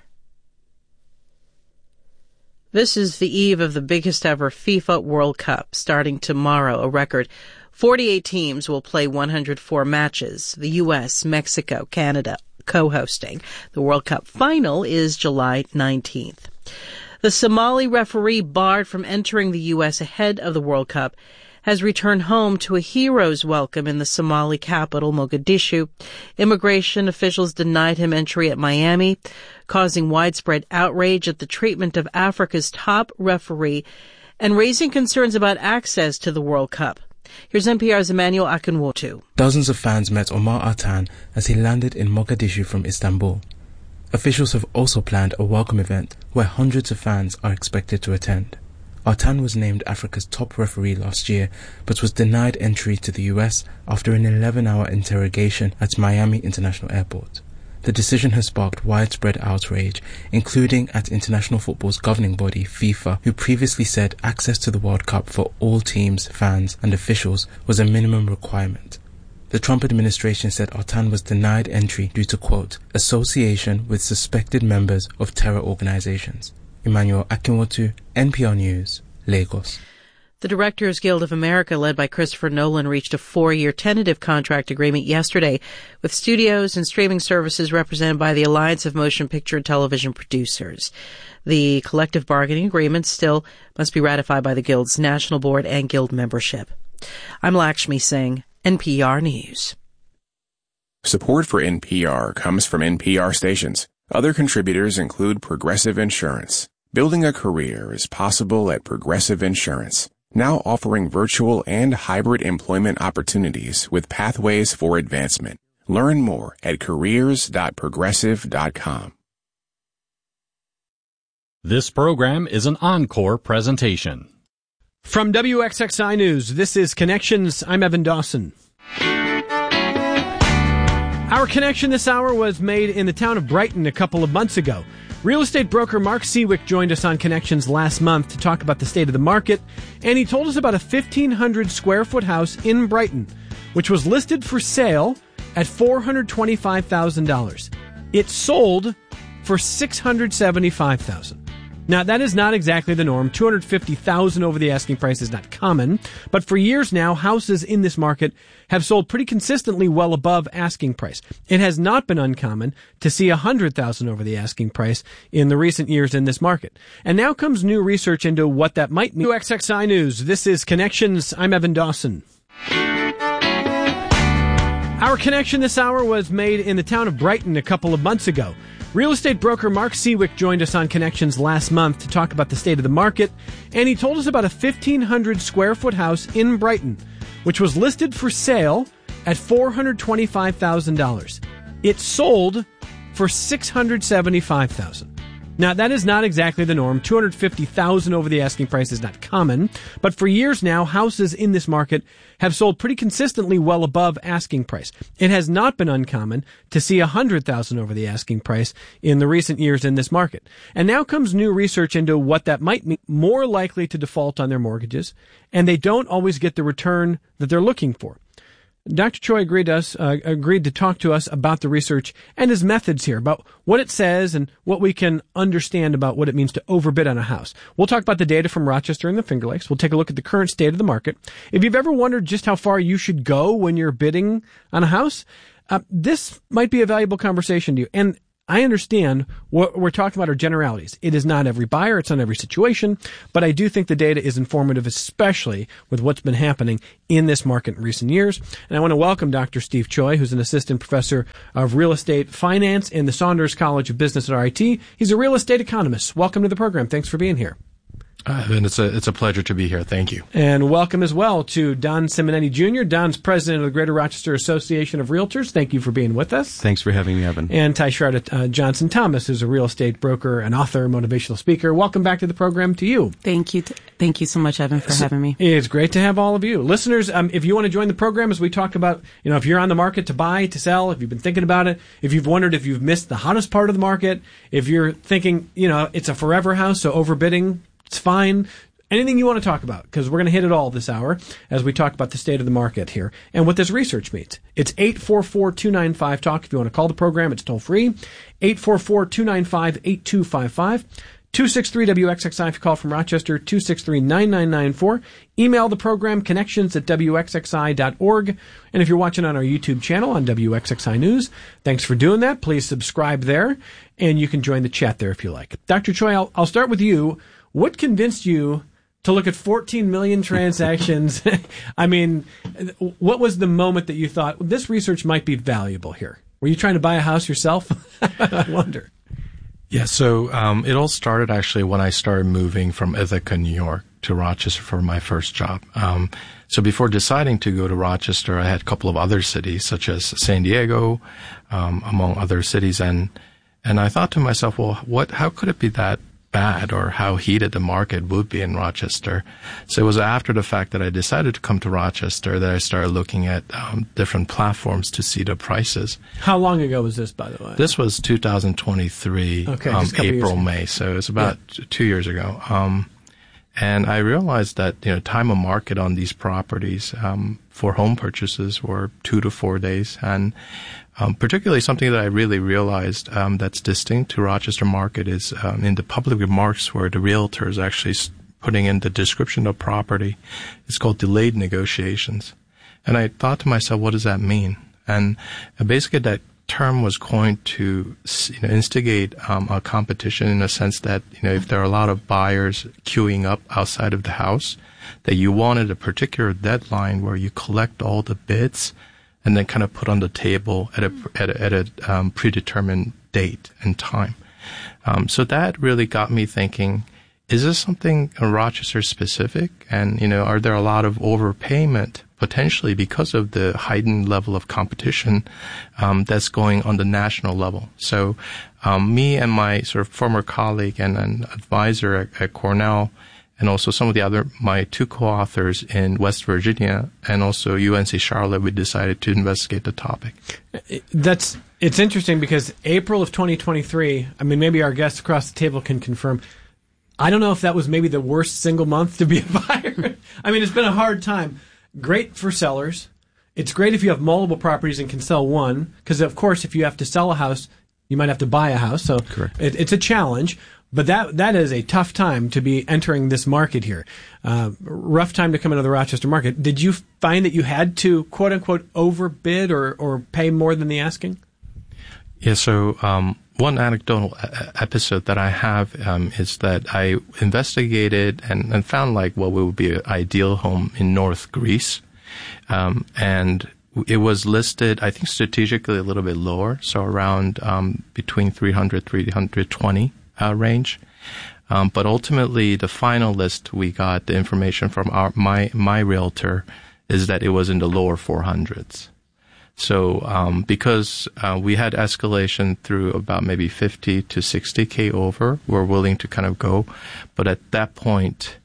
This is the eve of the biggest ever FIFA World Cup, starting tomorrow. A record forty-eight teams will play one hundred four matches. The U S, Mexico, Canada co-hosting. The World Cup final is July nineteenth. The Somali referee barred from entering the U S ahead of the World Cup has returned home to a hero's welcome in the Somali capital, Mogadishu. Immigration officials denied him entry at Miami, causing widespread outrage at the treatment of Africa's top referee and raising concerns about access to the World Cup. Here's N P R's Emmanuel Akinwotu. Dozens of fans met Omar Artan as he landed in Mogadishu from Istanbul. Officials have also planned a welcome event where hundreds of fans are expected to attend. Artan was named Africa's top referee last year, but was denied entry to the U S after an eleven-hour interrogation at Miami International Airport. The decision has sparked widespread outrage, including at international football's governing body, FIFA, who previously said access to the World Cup for all teams, fans, and officials was a minimum requirement. The Trump administration said Artan was denied entry due to, quote, association with suspected members of terror organizations. Emmanuel Akinwotu, N P R News, Lagos. The Directors Guild of America, led by Christopher Nolan, reached a four-year tentative contract agreement yesterday with studios and streaming services represented by the Alliance of Motion Picture and Television Producers. The collective bargaining agreement still must be ratified by the Guild's national board and Guild membership. I'm Lakshmi Singh, N P R News. Support for N P R comes from N P R stations. Other contributors include Progressive Insurance. Building a career is possible at Progressive Insurance, now offering virtual and hybrid employment opportunities with pathways for advancement. Learn more at careers dot progressive dot com. This program is an encore presentation. From W X X I News, this is Connections. I'm Evan Dawson. Our connection this hour was made in the town of Brighton a couple of months ago. Real estate broker Mark Seawick joined us on Connections last month to talk about the state of the market, and he told us about a fifteen hundred square foot house in Brighton, which was listed for sale at four hundred twenty-five thousand dollars. It sold for six hundred seventy-five thousand dollars. Now, that is not exactly the norm. two hundred fifty thousand dollars over the asking price is not common, but for years now, houses in this market have sold pretty consistently well above asking price. It has not been uncommon to see one hundred thousand dollars over the asking price in the recent years in this market. And now comes new research into what that might mean. W X X I News, this is Connections. I'm Evan Dawson. Our connection this hour was made in the town of Brighton a couple of months ago. Real estate broker Mark Seawick joined us on Connections last month to talk about the state of the market, and he told us about a fifteen hundred square foot house in Brighton, which was listed for sale at four hundred twenty-five thousand dollars. It sold for six hundred seventy-five thousand dollars. Now, that is not exactly the norm. two hundred fifty thousand dollars over the asking price is not common, but for years now, houses in this market have sold pretty consistently well above asking price. It has not been uncommon to see one hundred thousand dollars over the asking price in the recent years in this market. And now comes new research into what that might mean. More likely to default on their mortgages, and they don't always get the return that they're looking for. Doctor Choi agreed to us, uh, agreed to talk to us about the research and his methods here, about what it says and what we can understand about what it means to overbid on a house. We'll talk about the data from Rochester and the Finger Lakes. We'll take a look at the current state of the market. If you've ever wondered just how far you should go when you're bidding on a house, uh, this might be a valuable conversation to you. And I understand what we're talking about are generalities. It is not every buyer, it's not every situation, but I do think the data is informative, especially with what's been happening in this market in recent years. And I want to welcome Doctor Steve Choi, who's an assistant professor of real estate finance in the Saunders College of Business at R I T. He's a real estate economist. Welcome to the program. Thanks for being here. Uh, and it's a it's a pleasure to be here. Thank you. And welcome as well to Don Simonetti Junior Don's president of the Greater Rochester Association of Realtors. Thank you for being with us. Thanks for having me, Evan. And Ty Charlotte uh, Johnson Thomas, who's a real estate broker, an author, motivational speaker. Welcome back to the program to you. Thank you. T- thank you so much, Evan, for so, having me. It's great to have all of you. Listeners, um, if you want to join the program, as we talked about, you know, if you're on the market to buy, to sell, if you've been thinking about it, if you've wondered if you've missed the hottest part of the market, if you're thinking, you know, it's a forever house, so overbidding, it's fine. Anything you want to talk about, because we're going to hit it all this hour as we talk about the state of the market here and what this research means. It's eight four four, two nine five, talk. If you want to call the program, it's toll free. eight four four, two nine five, eight two five five. two six three W X X I if you call from Rochester, two six three, nine nine nine four. Email the program, connections at W X X I dot org. And if you're watching on our YouTube channel on W X X I News, thanks for doing that. Please subscribe there, and you can join the chat there if you like. Doctor Choi, I'll, I'll start with you. What convinced you to look at fourteen million transactions? I mean, what was the moment that you thought, well, this research might be valuable here? Were you trying to buy a house yourself? I wonder. Yeah, so um, it all started actually when I started moving from Ithaca, New York to Rochester for my first job. Um, so before deciding to go to Rochester, I had a couple of other cities, such as San Diego, um, among other cities. And, and I thought to myself, well, what, how could it be that bad, or how heated the market would be in Rochester? So it was after the fact that I decided to come to Rochester that I started looking at um, different platforms to see the prices. How long ago was this, by the way? This was two thousand twenty-three, okay, um, April, May. So it's about yeah. two years ago. Um, and I realized that, you know, time of market on these properties um, for home purchases were two to four days. And Um, particularly something that I really realized um, that's distinct to Rochester market is um, in the public remarks where the realtor is actually putting in the description of property. It's called delayed negotiations. And I thought to myself, what does that mean? And uh, basically that term was coined to, you know, instigate um, a competition in a sense that, you know, if there are a lot of buyers queuing up outside of the house, that you wanted a particular deadline where you collect all the bids and then kind of put on the table at a at a, at a um, predetermined date and time. Um, so that really got me thinking: is this something Rochester specific? And you know, are there a lot of overpayment potentially because of the heightened level of competition um, that's going on the national level? So, um, me and my sort of former colleague and an advisor at, at Cornell, and also some of the other, my two co-authors in West Virginia and also U N C Charlotte, we decided to investigate the topic. That's, it's interesting because April of twenty twenty-three, I mean, maybe our guests across the table can confirm, I don't know if that was maybe the worst single month to be a buyer. I mean, it's been a hard time. Great for sellers. It's great if you have multiple properties and can sell one, because of course, if you have to sell a house, you might have to buy a house. So it, it's a challenge. But that that is a tough time to be entering this market here. Uh, rough time to come into the Rochester market. Did you find that you had to, quote unquote, overbid or, or pay more than the asking? Yeah, so um, one anecdotal episode that I have um, is that I investigated and, and found like what would be an ideal home in North Greece. Um, and it was listed, I think, strategically a little bit lower, so around um, between three hundred, three hundred twenty. Uh, range, um, but ultimately the final list we got the information from our my my realtor is that it was in the lower four hundreds. So um, because uh, we had escalation through about maybe fifty to sixty K over, we're willing to kind of go. But at that point,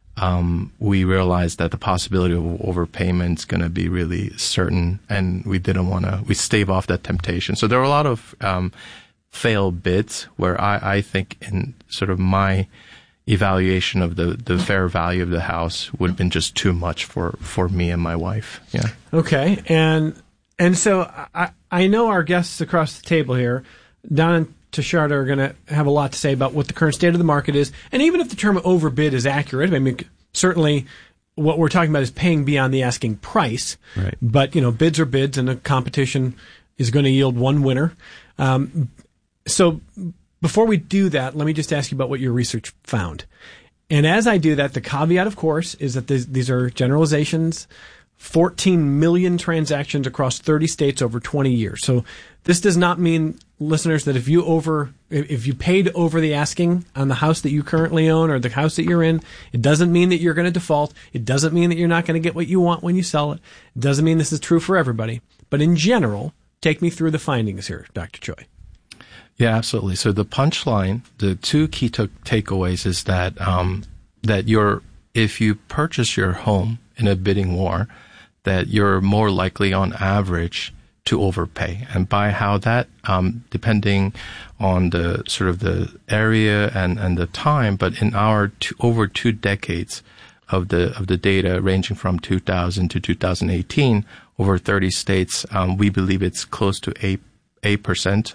um, we realized that the possibility of overpayment is going to be really certain, and we didn't want to, we stave off that temptation. So there were a lot of um, failed bids where I, I think in sort of my evaluation of the, the fair value of the house would have been just too much for, for me and my wife. Yeah. Okay. And and so I, I know our guests across the table here, Don and Tisharda, are going to have a lot to say about what the current state of the market is. And even if the term overbid is accurate, I mean, certainly what we're talking about is paying beyond the asking price. Right. But, you know, bids are bids, and a competition is going to yield one winner. Um, so before we do that, let me just ask you about what your research found. And as I do that, the caveat, of course, is that this, these are generalizations. fourteen million transactions across thirty states over twenty years. So this does not mean, listeners, that if you over if you paid over the asking on the house that you currently own or the house that you're in, it doesn't mean that you're going to default. It doesn't mean that you're not going to get what you want when you sell it. It doesn't mean this is true for everybody. But in general, take me through the findings here, Doctor Choi. Yeah, absolutely. So the punchline, the two key t- takeaways is that um, that you're if you purchase your home in a bidding war, that you're more likely on average to overpay. And by how that, um, depending on the sort of the area and, and the time, but in our two, over two decades of the of the data ranging from two thousand to two thousand eighteen, over thirty states, um, we believe it's close to eight eight percent.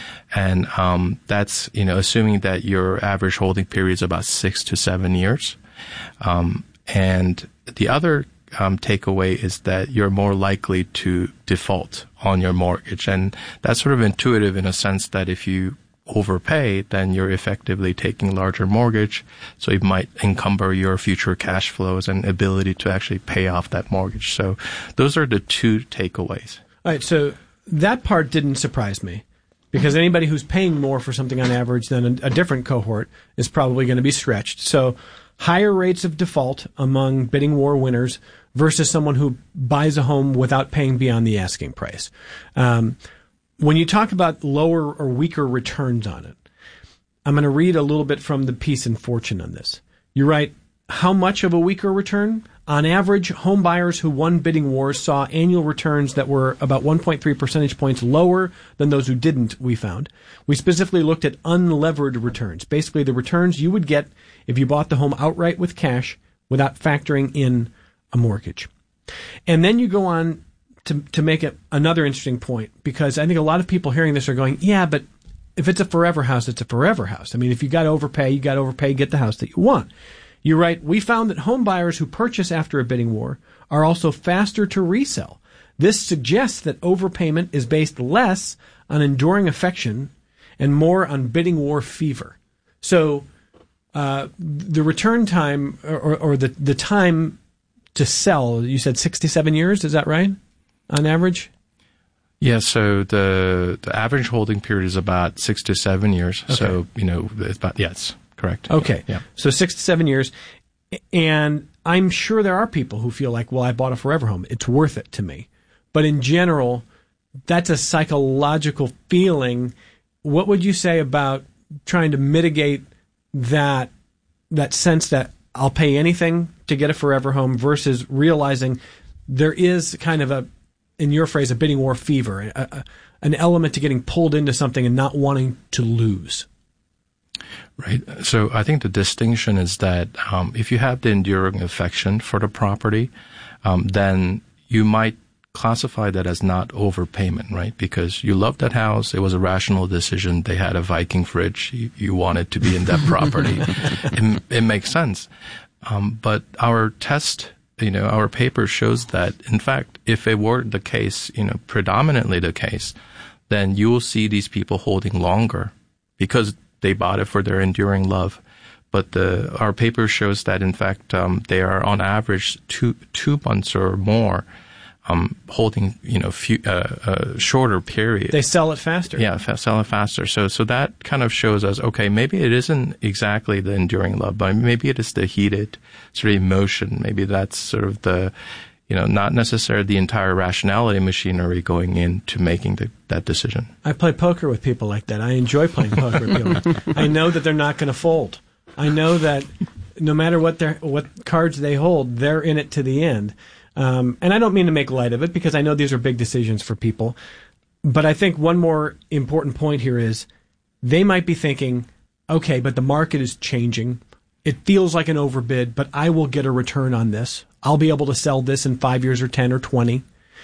And um, that's, you know, assuming that your average holding period is about six to seven years. Um, and the other um, takeaway is that you're more likely to default on your mortgage. And that's sort of intuitive in a sense that if you overpay, then you're effectively taking larger mortgage. So it might encumber your future cash flows and ability to actually pay off that mortgage. So those are the two takeaways. All right. So that part didn't surprise me. Because anybody who's paying more for something on average than a, a different cohort is probably going to be stretched. So higher rates of default among bidding war winners versus someone who buys a home without paying beyond the asking price. Um, when you talk about lower or weaker returns on it, I'm going to read a little bit from the piece in Fortune on this. You write, how much of a weaker return? On average, home buyers who won bidding wars saw annual returns that were about one point three percentage points lower than those who didn't, we found. We specifically looked at unlevered returns, basically the returns you would get if you bought the home outright with cash without factoring in a mortgage. And then you go on to, to make it another interesting point, because I think a lot of people hearing this are going, yeah, but if it's a forever house, it's a forever house. I mean, if you got to overpay, you got to overpay, get the house that you want. You write, we found that home buyers who purchase after a bidding war are also faster to resell. This suggests that overpayment is based less on enduring affection and more on bidding war fever. So uh, the return time or, or the, the time to sell, you said sixty-seven years, is that right, on average? Yeah, so the the average holding period is about six to seven years. Okay. So, you know, it's about, yes. Correct. Okay. Yeah. So six to seven years. And I'm sure there are people who feel like, well, I bought a forever home. It's worth it to me. But in general, that's a psychological feeling. What would you say about trying to mitigate that, that sense that I'll pay anything to get a forever home versus realizing there is kind of a, in your phrase, a bidding war fever, a, a, an element to getting pulled into something and not wanting to lose? Right. So I think the distinction is that um, if you have the enduring affection for the property, um, then you might classify that as not overpayment, right? Because you love that house. It was a rational decision. They had a Viking fridge. You, you wanted to be in that property. it, it makes sense. Um, but our test, you know, our paper shows that, in fact, if it were the case, you know, predominantly the case, then you will see these people holding longer because they bought it for their enduring love. But the, our paper shows that, in fact, um, they are on average two two months or more um, holding, you know, few, uh, a shorter period. They sell it faster. Yeah, fa- sell it faster. So so that kind of shows us, okay, maybe it isn't exactly the enduring love, but maybe it is the heated sort of emotion. Maybe that's sort of the you know, not necessarily the entire rationality machinery going into making the, that decision. I play poker with people like that. I enjoy playing poker with people. I know that they're not going to fold. I know that no matter what their what cards they hold, they're in it to the end. Um, and I don't mean to make light of it because I know these are big decisions for people. But I think one more important point here is they might be thinking, okay, but the market is changing. It feels like an overbid, but I will get a return on this. I'll be able to sell this in five years or ten or twenty.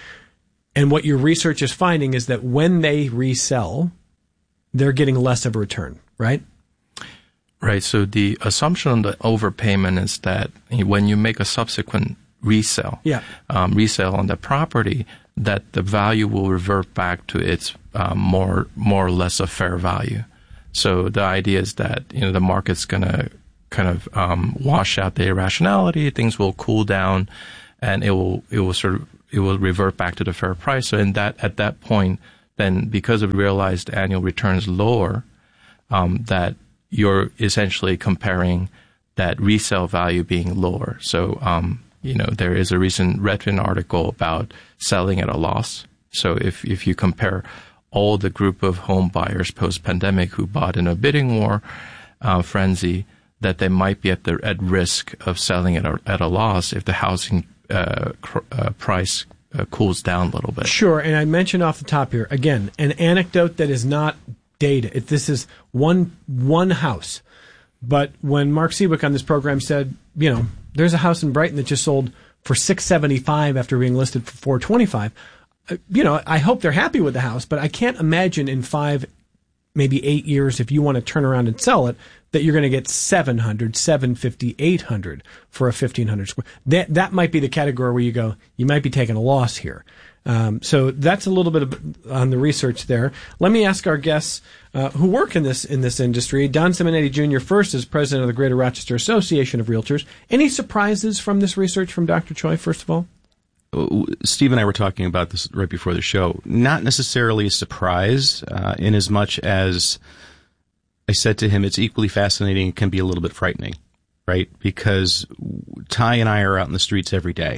And what your research is finding is that when they resell, they're getting less of a return, right? Right. So the assumption on the overpayment is that when you make a subsequent resale, yeah. um, resale on the property, that the value will revert back to its um, more more or less a fair value. So the idea is that, you know, the market's going to kind of um, wash out the irrationality, things will cool down, and it will it will sort of it will revert back to the fair price. So in that at that point, then because of realized annual returns lower, um, that you're essentially comparing that resale value being lower. So um, you know, there is a recent Redfin article about selling at a loss. So if if you compare all the group of home buyers post-pandemic who bought in a bidding war uh, frenzy, that they might be at the at risk of selling at a, at a loss if the housing uh, cr- uh, price uh, cools down a little bit. Sure, and I mentioned off the top here, again, an anecdote that is not data. It, this is one one house. But when Mark Seawick on this program said, you know, there's a house in Brighton that just sold for six seventy-five after being listed for four twenty-five, uh, you know, I hope they're happy with the house, but I can't imagine in five, maybe eight years, if you want to turn around and sell it, that you're going to get seven hundred, seven fifty, eight hundred for a fifteen hundred square. That that might be the category where you go, you might be taking a loss here. Um, so that's a little bit of, on the research there. Let me ask our guests uh, who work in this in this industry. Don Simonetti Junior first is president of the Greater Rochester Association of Realtors. Any surprises from this research from Doctor Choi, first of all? Steve and I were talking about this right before the show. Not necessarily a surprise, uh, in as much as I said to him, it's equally fascinating and can be a little bit frightening, right? Because Ty and I are out in the streets every day.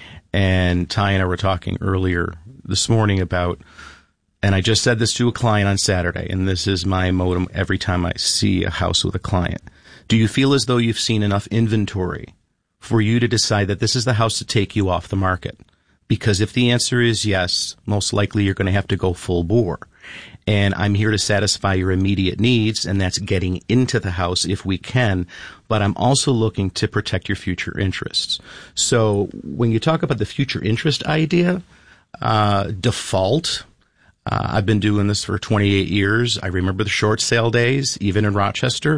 And Ty and I were talking earlier this morning about, and I just said this to a client on Saturday, and this is my modem every time I see a house with a client. Do you feel as though you've seen enough inventory for you to decide that this is the house to take you off the market? Because if the answer is yes, most likely you're going to have to go full bore. And I'm here to satisfy your immediate needs, and that's getting into the house if we can. But I'm also looking to protect your future interests. So when you talk about the future interest idea, uh, default, uh, I've been doing this for twenty-eight years. I remember the short sale days, even in Rochester.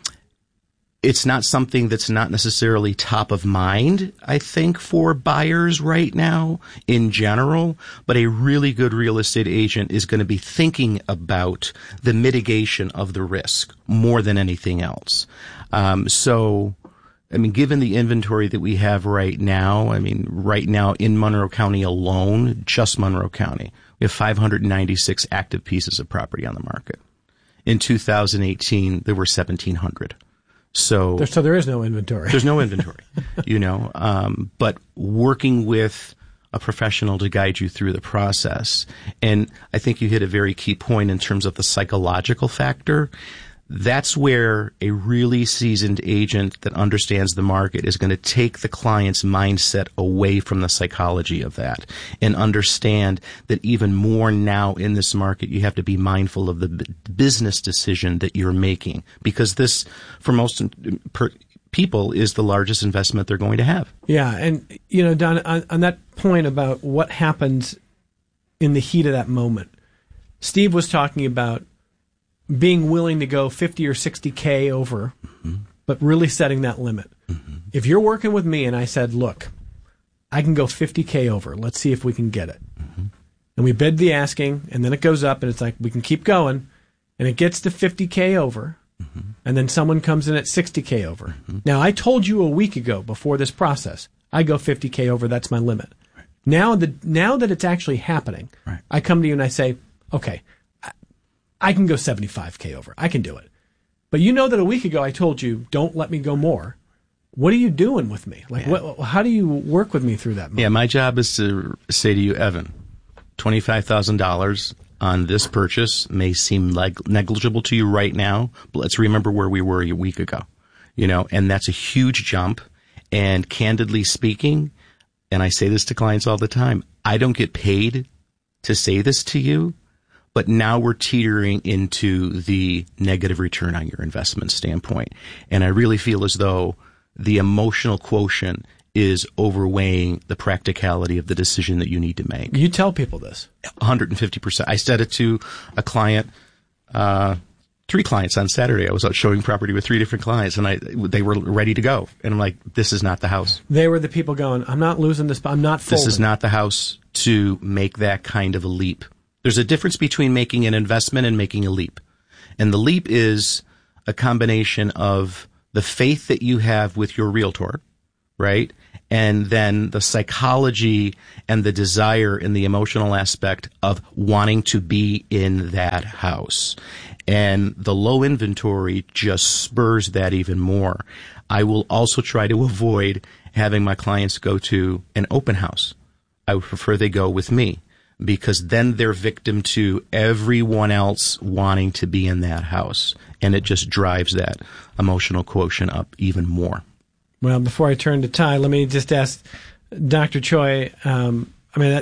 It's not something that's not necessarily top of mind, I think, for buyers right now in general, but a really good real estate agent is going to be thinking about the mitigation of the risk more than anything else. Um, so, I mean, given the inventory that we have right now, I mean, right now in Monroe County alone, just Monroe County, we have five hundred ninety-six active pieces of property on the market. In two thousand eighteen, there were seventeen hundred. So, there, so there is no inventory. There's no inventory, you know, um, but working with a professional to guide you through the process. And I think you hit a very key point in terms of the psychological factor. That's where a really seasoned agent that understands the market is going to take the client's mindset away from the psychology of that and understand that even more now in this market, you have to be mindful of the b- business decision that you're making, because this, for most per, people, is the largest investment they're going to have. Yeah. And, you know, Don, on, on that point about what happens in the heat of that moment, Steve was talking about being willing to go fifty or sixty K over, mm-hmm. but really setting that limit. Mm-hmm. If you're working with me and I said, look, I can go fifty K over, let's see if we can get it. Mm-hmm. And we bid the asking, and then it goes up, and it's like, we can keep going, and it gets to fifty K over, mm-hmm. and then someone comes in at sixty K over. Mm-hmm. Now, I told you a week ago before this process, I go fifty K over, that's my limit. Right. Now, the, now that it's actually happening, right. I come to you and I say, okay, I can go seventy-five K over. I can do it. But you know that a week ago I told you, don't let me go more. what are you doing with me? Like, yeah. what, how do you work with me through that moment? Yeah, my job is to say to you, Evan, twenty-five thousand dollars on this purchase may seem like negligible to you right now, but let's remember where we were a week ago. You know, and that's a huge jump. And candidly speaking, and I say this to clients all the time, I don't get paid to say this to you, but now we're teetering into the negative return on your investment standpoint. And I really feel as though the emotional quotient is overweighing the practicality of the decision that you need to make. You tell people this. one hundred fifty percent. I said it to a client, uh, three clients on Saturday. I was out showing property with three different clients, and I they were ready to go. And I'm like, this is not the house. They were the people going, I'm not losing this, I'm not folding. This is not the house to make that kind of a leap. There's a difference between making an investment and making a leap. And the leap is a combination of the faith that you have with your realtor, right? And then the psychology and the desire and the emotional aspect of wanting to be in that house. And the low inventory just spurs that even more. I will also try to avoid having my clients go to an open house. I would prefer they go with me, because then they're victim to everyone else wanting to be in that house. And it just drives that emotional quotient up even more. Well, before I turn to Ty, let me just ask Doctor Choi, um, I mean, that